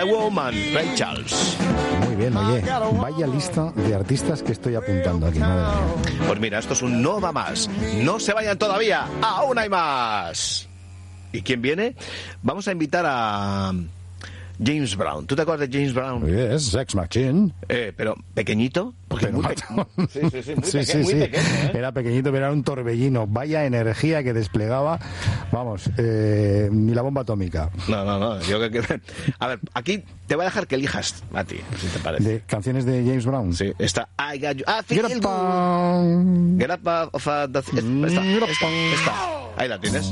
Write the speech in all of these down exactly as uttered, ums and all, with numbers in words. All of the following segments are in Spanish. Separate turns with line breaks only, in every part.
a Woman, Ray Charles.
Muy bien, oye, vaya lista de artistas que estoy apuntando aquí, madre mía.
Pues mira, esto es un no va más. No se vayan todavía, aún hay más. ¿Y quién viene? Vamos a invitar a James Brown. ¿Tú te acuerdas de James Brown?
Yes, Sex Machine.
Eh, pero pequeñito. Porque
Pero
muy,
macho.
pe- sí, sí, sí, muy,
Sí,
peque-
sí,
muy
sí.
pequeño, ¿eh?
Era pequeñito, pero era un torbellino. Vaya energía que desplegaba. Vamos, eh, ni la bomba atómica.
No, no, no. Yo que, que- A ver, aquí te voy a dejar que elijas a ti, si te parece.
De canciones de James Brown.
Sí, está I got you. I feel
Get up,
good.
um,
Get up of a... Esta, esta,
Get up,
esta, esta. Ahí la tienes.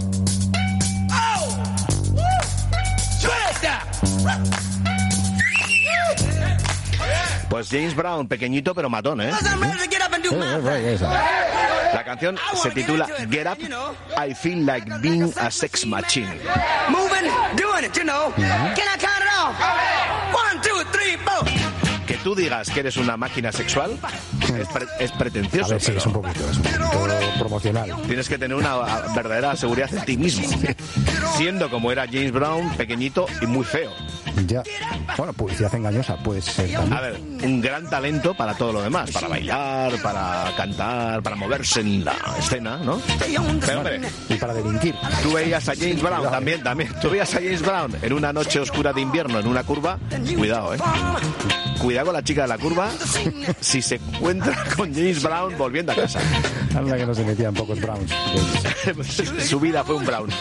Pues James Brown, pequeñito pero matón, ¿eh?
eh, eh, esa.
La canción se titula Get Up, I Feel Like Being a Sex Machine.
Moving, doing it, you know. Can I count it off? One, two, three, four.
Que tú digas que eres una máquina sexual es, pre- es
A
pretencioso.
ver, sí,
pero
es un poquito, es un poquito promocional.
tienes que tener una verdadera seguridad en ti mismo. Siendo como era James Brown, pequeñito y muy feo.
Ya. Bueno, publicidad engañosa, puede ser también.
A ver, un gran talento para todo lo demás, para bailar, para cantar, para moverse en la escena, ¿no? Pero hombre,
Y para delinquir.
tú veías a James Brown también, también. Tú veías a James Brown en una noche oscura de invierno, en una curva. Cuidado, ¿eh? Cuidado con la chica de la curva si se encuentra con James Brown volviendo a casa.
Anda que no se metían pocos Browns.
Su vida fue un Brown.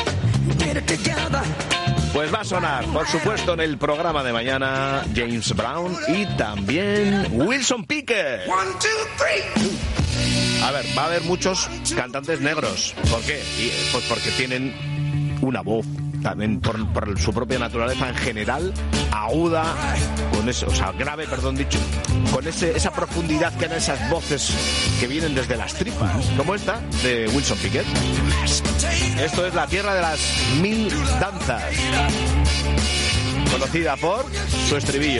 Pues va a sonar, por supuesto, en el programa de mañana James Brown y también Wilson Pickett. A ver, va a haber muchos cantantes negros. ¿Por qué? Y, pues porque tienen una voz también por, por su propia naturaleza en general aguda, con eso, o sea, grave, perdón dicho, con ese, esa profundidad que dan esas voces que vienen desde las tripas, como esta de Wilson Pickett. Esto es la tierra de las mil danzas, conocida por su estribillo.